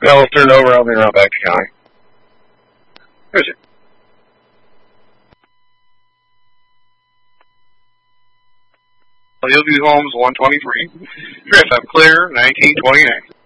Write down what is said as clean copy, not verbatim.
Yeah, we'll turn it over. I'll be around back to county. Where's it? Hillview Homes, 123. FM clear, 1929.